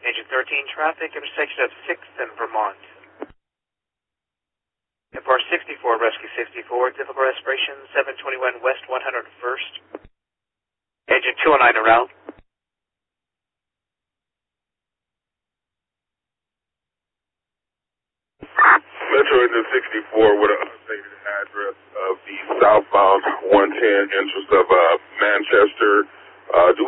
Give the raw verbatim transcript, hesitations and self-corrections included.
Engine thirteen traffic, intersection of sixth and Vermont. F R sixty-four, Rescue sixty-four, difficult respiration, seven twenty-one West one hundred first. Engine two oh nine around. Metro Engine sixty-four with an updated address of the southbound one ten entrance of uh, Manchester. Uh, do